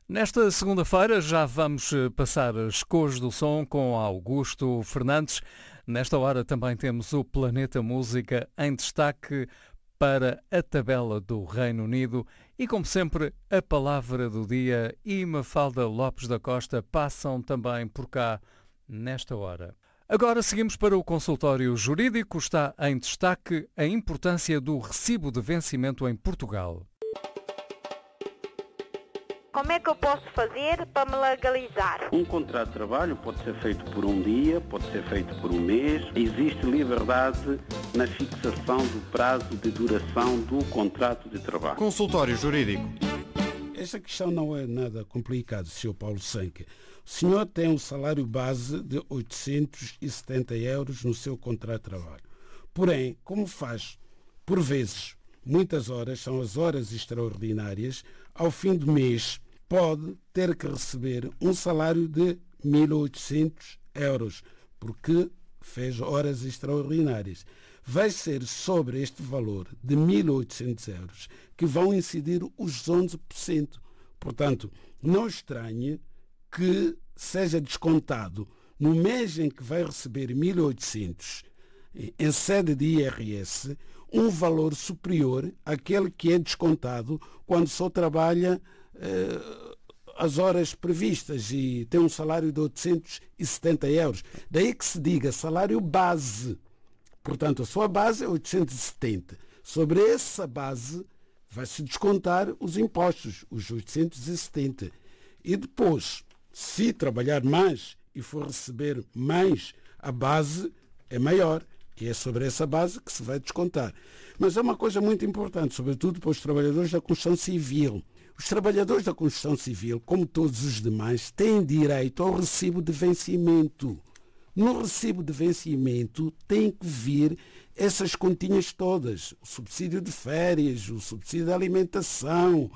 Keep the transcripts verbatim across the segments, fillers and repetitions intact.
Nesta segunda-feira já vamos passar as cores do som com Augusto Fernandes. Nesta hora também temos o Planeta Música em destaque para a tabela do Reino Unido e, como sempre, a palavra do dia e Mafalda Lopes da Costa passam também por cá nesta hora. Agora seguimos para o consultório jurídico. Está em destaque a importância do recibo de vencimento em Portugal. Como é que eu posso fazer para me legalizar? Um contrato de trabalho pode ser feito por um dia, pode ser feito por um mês. Existe liberdade na fixação do prazo de duração do contrato de trabalho. Consultório Jurídico. Esta questão não é nada complicada, senhor Paulo Sanque. O senhor tem um salário base de oitocentos e setenta euros no seu contrato de trabalho. Porém, como faz, por vezes, muitas horas, são as horas extraordinárias, ao fim do mês pode ter que receber um salário de mil e oitocentos euros, porque fez horas extraordinárias. Vai ser sobre este valor de mil e oitocentos euros que vão incidir os onze por cento. Portanto, não estranhe que seja descontado no mês em que vai receber mil e oitocentos em sede de I R S, um valor superior àquele que é descontado quando só trabalha eh, as horas previstas e tem um salário de oitocentos e setenta euros. Daí que se diga salário base. Portanto, a sua base é oitocentos e setenta. Sobre essa base vai-se descontar os impostos, os oitocentos e setenta. E depois, se trabalhar mais e for receber mais, a base é maior. E é sobre essa base que se vai descontar. Mas é uma coisa muito importante, sobretudo para os trabalhadores da construção civil. Os trabalhadores da construção civil, como todos os demais, têm direito ao recibo de vencimento. No recibo de vencimento tem que vir essas continhas todas. O subsídio de férias, o subsídio de alimentação,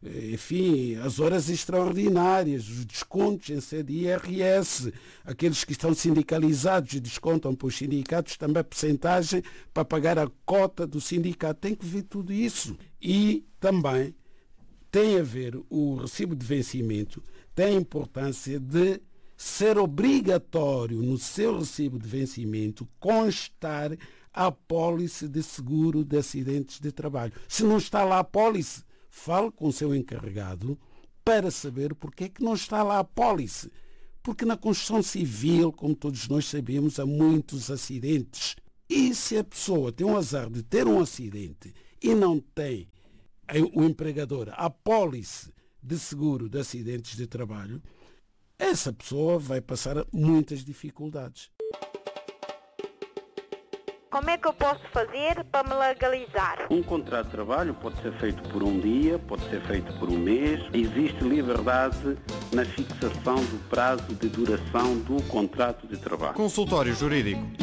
enfim, as horas extraordinárias, os descontos em sede I R S, aqueles que estão sindicalizados e descontam para os sindicatos também a percentagem para pagar a cota do sindicato. Tem que vir tudo isso. E também tem a ver o recibo de vencimento, tem a importância de ser obrigatório no seu recibo de vencimento constar a apólice de seguro de acidentes de trabalho. Se não está lá a apólice, fale com o seu encarregado para saber porque é que não está lá a apólice. Porque na construção civil, como todos nós sabemos, há muitos acidentes. E se a pessoa tem o azar de ter um acidente e não tem o empregador a apólice de seguro de acidentes de trabalho, essa pessoa vai passar muitas dificuldades. Como é que eu posso fazer para me legalizar? Um contrato de trabalho pode ser feito por um dia, pode ser feito por um mês. Existe liberdade na fixação do prazo de duração do contrato de trabalho. Consultório Jurídico.